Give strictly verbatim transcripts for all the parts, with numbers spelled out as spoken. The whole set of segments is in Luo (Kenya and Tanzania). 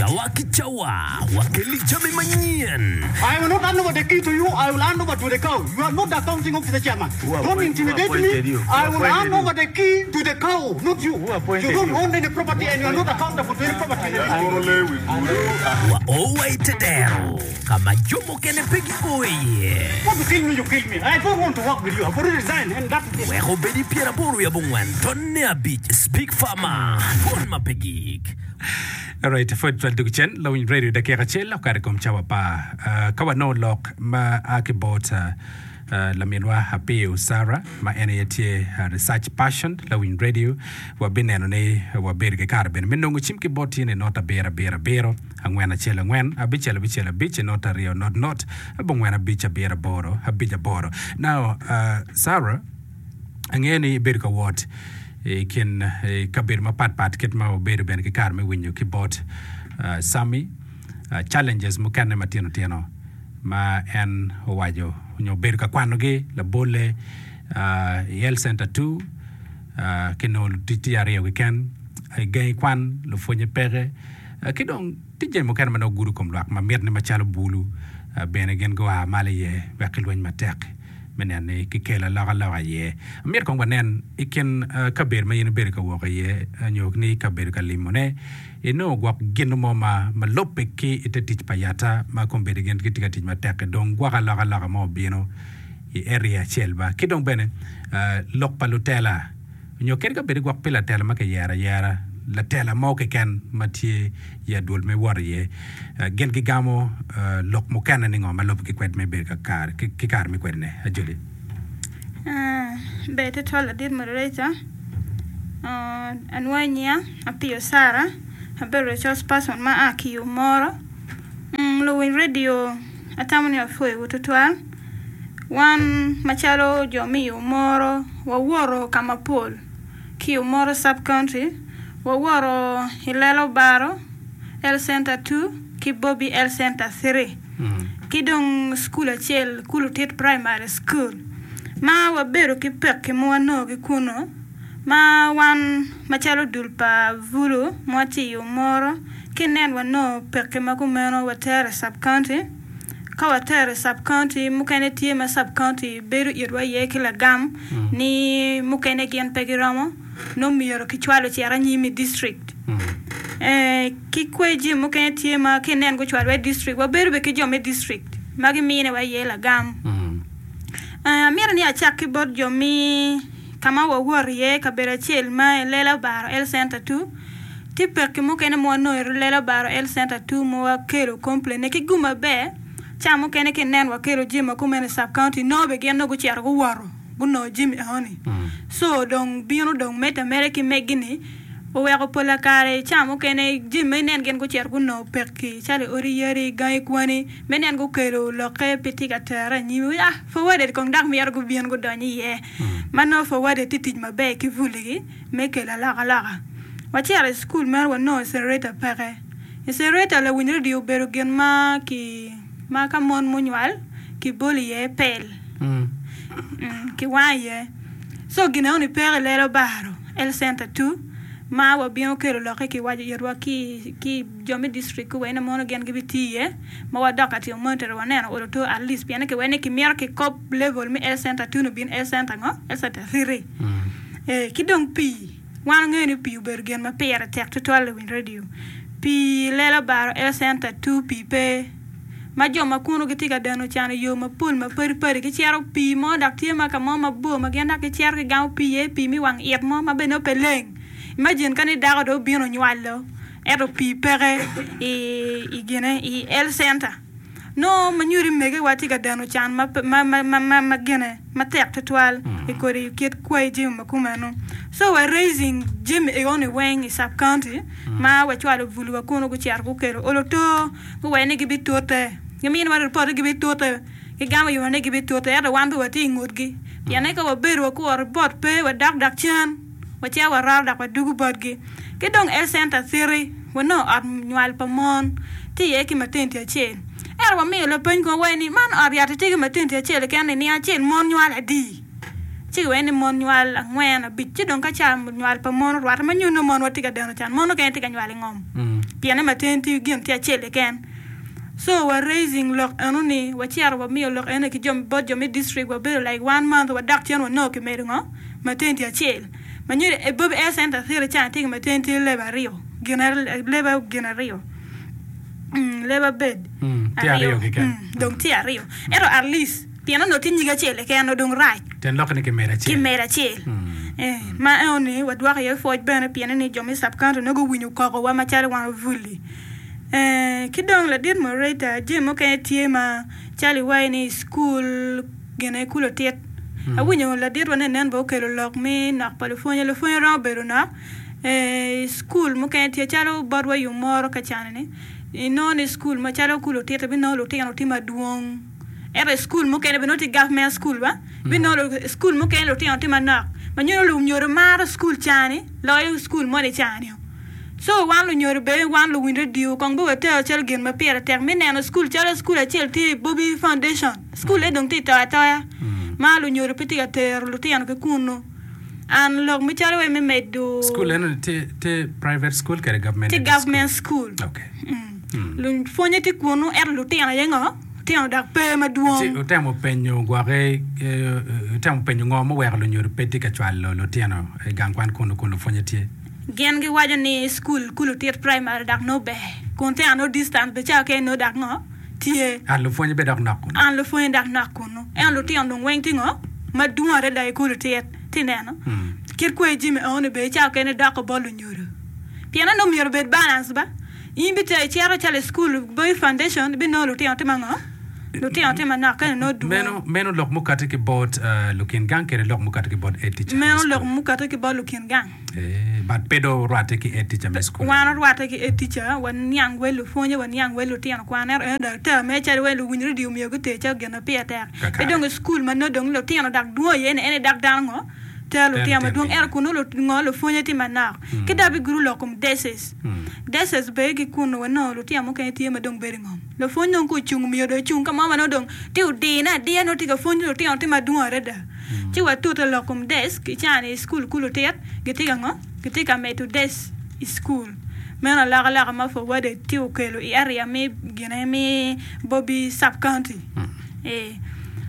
Chawa kichawa, wakili chame manyan. I will not hand over the key to you. I will hand over to the cow. You are not the accounting officer, chairman. Don't intimidate me. You? I will hand you? over the key to the cow, not you. You don't own any property and you are not accountable for any property. Wa owe tedero. Kama jomo kene pegi oye. Want to kill me, you kill me. I don't want to work with you. I've already resigned and that is it. Weko bedi piera boru ya bungwan. Tonne a beach. Speak farmer. Pon ma pegik. Alright, for twelve chen lawin radio da kera chela kare kom chawa pa kawa no lock ma akibot la minwa happy Sarah ma enete research passion lawin radio wa bineno ne wa berge kar ben minongo chimki boti ne nota bera bera bero angwena chela ngwen abichela bichela biche nota rio not not abongwena bicha bera boro abija boro. Now uh, Sarah angeni berga what ken kabir ma pat pat ket ma obedo ben ke kar me winyo ki bot uh, sami uh, challenges mo kan matino tino ma en wajo nyo ber ka kwano ge la bole uh, health center two uh, keno titi area weekend ay gay kwan lo fonye pere uh, kidong tije mo kan mano guru kom lak ma mer ne ma chalo bulu uh, ben gen go ha male ye wakilwen matek menene kikela laga laga ye mir kong wanen iken kabir ma yin ber ka wo ye nyok ni kabir ka limone eno gwak geno mo ma ma lope ki itetit payata ma kombe de gen kitika tit ma tek don gwaka laga laga mo bino i area chelba kidong bene lok palutela nyoker ka ber gwak pela tela ma ke yara yara la tela mo ke ken matie ya dol me war ye gen ki gamo lok mo kan ni ngoma lop ki kwet me ber ka kar ki kar me kwerne ajuli ah bete tola dir moderator uh anwanya apio Sara habero chos person ma aki umoro mm lowin radio atamani afwe utotwal wan machalo jomi umoro waworo kama pol ki umoro sub country waworo hilelo baro el center two ki bobi el center three mm. kidong school achel kulutit primary school ma wabero ki pek ki mwano ki kuno ma wan machalo dulpa vulu mwati umoro kinen wano pek ki makumeno watere sub county ka watere sub county mukene tie ma sub county beru irwa ye kila gam mm. ni mukene kian pegiramo no miyoro kichwalo chiara nyimi district mm. eh kikweji mukene tie ma kinen go chwalo district waberu be kijome district magi mine wa yela gam mm. eh mira ni achaki bod jomi kama wa woriye kabera chel ma lela baro el center two tipe ki mukene mo no lela baro el center two mo wa kero complain ki guma be chamo kene kinen wa kero jima kumene sub county no be geno go chiara go waro buno jimi honey mm. so dong bino dong meta mereki megini o wego pola kare chamo kene jimi nen gen go cher buno perki chale ori yeri gay kwani menen go kero loke petika tara nyimi ah forward kong dak mi yar go bien go doni ye mm. mano forward titij mabe ki vuligi mekela laga laga wachira school mer wa no sereta pare sereta la winri dio bero gen ma ki ma kamon munwal ki boli ye pel mm. Mm, ki waye so gina oni pere lero baro el center two ma wa bien kero lo ki waje yerwa ki ki jomi district ko wena mono gen gibitiye ma wa dakati monter wanena o to at least bien ke wena ki mer ki cop level mi el center two no bien el center ngo el center three mm. eh ki dong pi wan ngeni pi bergen ma pere tek to tole win radio pi lero baro el center two pi pe ma joma kuno gitika dano chana yo ma pul ma peri peri ki chiaro pi mo dak tie ma ka mo ma bo ma genda ki chiar ki gam pi ye pi mi wang yet mo ma beno peleng imagine kan dago do bino nywalo ero pi pere e i gene i el center no ma nyuri mege wati ga dano chan ma ma ma ma ma gene ma tek tetwal e ko ri ket kwai jim ma kumano so we're raising jim e on wing is sub county ma wa chwalo vulu wa kuno go chiar ko kero oloto go wene gi bitote Yamin war report gi bitote ki gama yo ne gi bitote ya da wandu wati ngudgi ya ne ko waberu ko report pe wa dak dak chan wa cha wa rar dak wa dugu bodgi ki dong el center three wa no at nyal pamon ti ye ki matenti achen er wa mi le pen ko weni man ar ya ti ki matenti achen ke ne ni achen mon nyal adi chi wen mon nyal angwen bi chi don ka cha nyal pa mon rat ma nyuno mon wati ka dano chan mon ka ti ka nyal ngom piana maten ti gem ti achele ken so we're raising lock anuni wa chiar wa mi lock ene ki jom bod jom district wa be like one month wa dak chen wa no ki mer ngo maten ti achele ma nyure e bob e center thira chan ti maten ti le bario general le ba general mm le ba bed ti ario ki ken donc ti ario ero at least piano no ti nyiga chele ke no dong right ten lok ni ke mera chele ki mera chele eh ma oni wa dwa ye foj bene piano ni jomi sub county no go winyu ko ko wa ma chale wa vuli eh ki dong la dir mo reta je mo ke tie ma chale wa ni school gene kulo tet a winyu la dir wona nen bo ke lo lok mi nak pa le fonye le fonye ro bero na eh school mo ke tie chalo barwa yu moro ka chane ni no ni school ma chalo kulo tet bi no lo te no ti ma duong era school mo kene benoti government school ba bino school mo kene lo ti on ti manak ma nyoro lu nyoro mar school chani lo school mo ni chani so wan lu nyoro be wan lu window dio kong bo te chel gen ma pere termine no school chelo school chel ti Bobby Foundation school e dong ti ta ta ma lu nyoro piti ga ter lu ti an ke kuno an lo mi chalo e me medo school en ti ti private school ke government ti government school okay lu fonye ti kuno er lu ti an yengo tiang dak pe ma duong ti utamo penyo gware utamo penyo ngomo wer lo nyoro peti ka chwalo lo tiano gangwan kono kono fonyeti gen gi waja ni school kulu tiet primary dak no be konte ano distance be cha ke no dak no tie an lo fonye be dak nakko an lo fonye dak nakko no en lo tiang dong weng tingo ma duong re dai kulu tiet tineno kir ko jimi on be cha ke ne dak bo lo nyoro piana no nyoro be balance ba yimbe te chiaro chale school boy foundation be no lo tiang timango lo ti ante mana kan no du meno meno lok mukate ki bot lukin gang kere lok mukate ki bot etich meno lok mukate ki bot lukin gang eh but pedo rate ki etich me school wan rate ki etich wan nyang welu fonye wan nyang welu ti an kwaner e da ta me chare welu winri di mi go te cha gena pieter e dong school man no dong lo ti an dak duo ye ene dak dango telo ti am dong er kuno lo ngo lo fonye ti mana ke da bi guru lokum deses deses be ki kuno no lo ti am ke ti ma dong beringom lo fonyo ko chung mi do chung ka mama no dong ti di na di no ti ka fonyo ti on ti ma duo reda ti wa to lo kum desk ki chani school kulo tet giti ka ngo giti ka me to desk school mena la la ma fo wade ti o kelo i area me gene me Bobby sub county eh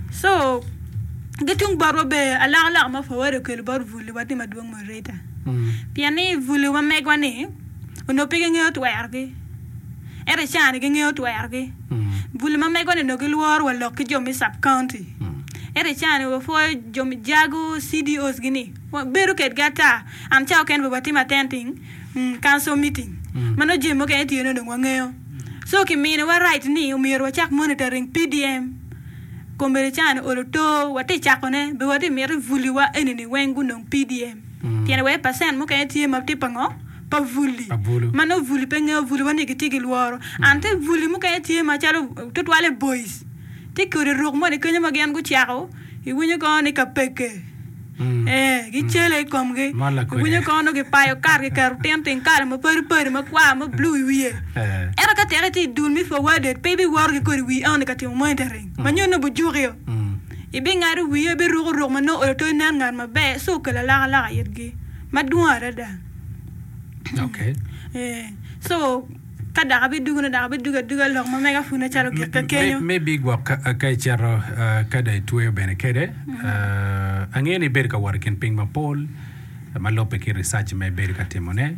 so getung baro be ala la ma fo wade kelo bar vuli wadi ma duo mo reda piani vuli wa me gwani ono pege ngot wargi era chani ge ngot wargi vuli ma me gwani no ge luor wa lokki jomi sub county era chani wo fo jomi jago C D Os gini beru ket gata am chao ken bo batima tenting council meeting mano jemo ke ti no ngo ngeo so ki mine wa right ni umiro wa chak monitoring P D M komere chani oloto wati chakone be wati mere vuli wa enini wengu no P D M tiene we percent mo ke ti ma tipango pa vuli mano vuli penga vuli wani ki tigi luoro ante vuli mo ke ti ma chalo tutwale boys ti ko ro mo ni kenya ma gen go chiao i winyo ko ni ka peke eh gi chele kom ge winyo ko no ge payo kar ge kar tenting kar mo per per mo kwa mo blue wiye era ka tere ti dul mi fo wade baby war ge ko wi on ka ti mo entering manyo no bu jugio i bi ngaru wiye be ro ro mo no o to nan ngar ma be so kala la la yirgi ma duara da okay eh so kada abi duguna da abi duga duga lo ma mega funa charo ke kenyo maybe gwa kai charo kada tuwe bene kede angeni ber ka working ping ma pol ma lope ki research me ber ka timone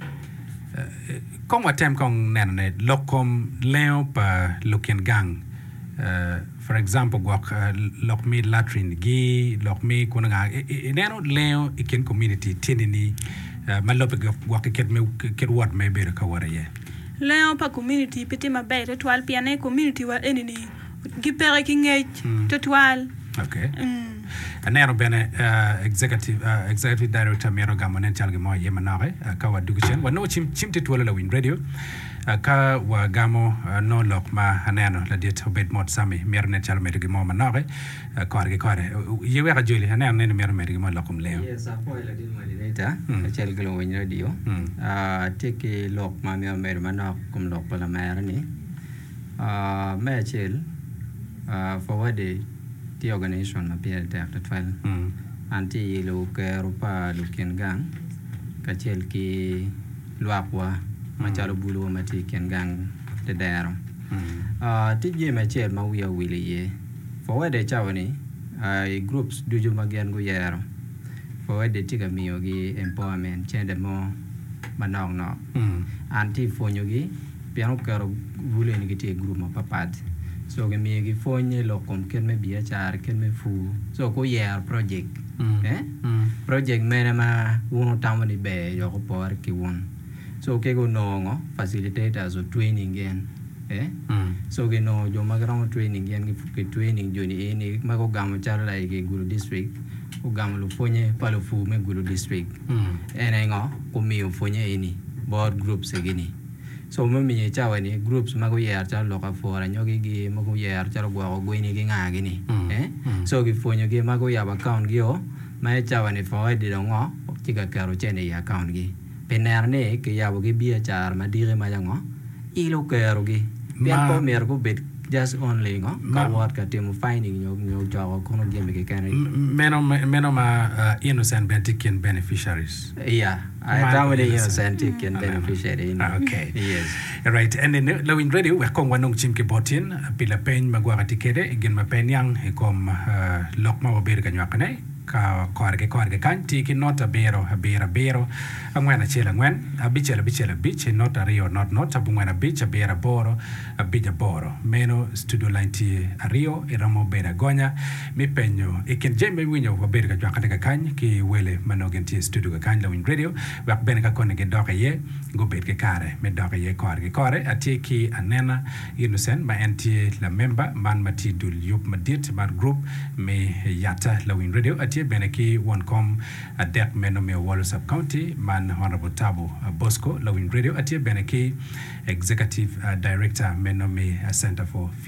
kom atem kong nene lokom leo pa loken gang for example gwa lok mi latrine gi lok mi kunanga neno leo ikin community tinini ma lope gwa ke ket me ket word me ber ka wara ye Leon pa community piti ma bay to twal piane community wa enini gipere ki ngej to twal okay mm. Anero bene uh, executive uh, executive director Mero Gamonen chalgi mo yemanare uh, ka wa duguchen wa no chim chimte twala la win radio uh, ka wa gamo uh, no lok ma aneno la dit obed mod sami Mero ne chal medigi mo manare uh, korge kore uh, yewe ga joli aneno ne Mero medigi mo lokum leo yes apo la dit moderator chal gelo win radio ah teke lok ma Mero Mero manok kum lok pala mer ni ah me chel ah forward the organization ma pia ta ta file anti lo ke rupa lu ken gang ka chel ki luakwa ma chalo bulu ma ti ken gang de dero ah ti je ma chel ma wiya wili ye for de chawani ai groups du ju magen go yero for de ti ga miyo gi empowerment chende mo manong no anti fonyo gi piano karo bulu ni ti group ma papat so ke mi gi fonye lo kom ken me bia char ken me fu so ko yer project mm. eh mm. project mena ma uno tamani be yo ko por ki won so ke go no facilitators of training gen eh mm. so ke no jo magran training gen ki training jo ni ni ma ko gam char la ke guru district ko gam lo fonye pa lo fu me guru district mm. ene ngo ko mi fonye ini board groups gini so mo mi cha wani groups ma ko yer cha lo ka fora nyogi gi ma ko yer cha go go ni gi nga gi ni eh so gi fonyo gi ma ko ya account gi o ma cha wani fo di do ngo ti ka karo chene ya account gi pener ne ke ya bo gi bia cha ma dire ma ngo i lo kero gi pian ko mer ko bet just only ngo ka wat ka temu finding nyo nyo ja ko no gi me ke kan meno meno ma innocent bentikian beneficiaries yeah I don't really innocent and beneficiary. Okay. Yes. Right. And then lo in radio we kong wanong chim ke botin pila pen magwa tikere igen ma pen yang e kom lokma wa ber kanyo kanai ka korge korge kan ti ki nota bero bera bero angwana chela ngwen abichela bichela bich nota rio not not abungwana bich bera boro abija boro meno studio line ti rio iramo bera gonya mi penyo iken jembe winyo wa ber kanyo kanai kan ki wele manogen ti studio kan lo in radio wak ben ka kone ke doka ye go bet ke kare me doka ye korge kore ati ki anena innocent ma anti la member man mati dul yup madit man group me yata lo in radio ati beneki one com a deck meno me Waller Sub County man honorable Tabo uh, Bosco Lowin Radio atie beneki executive uh, director meno me uh, Center for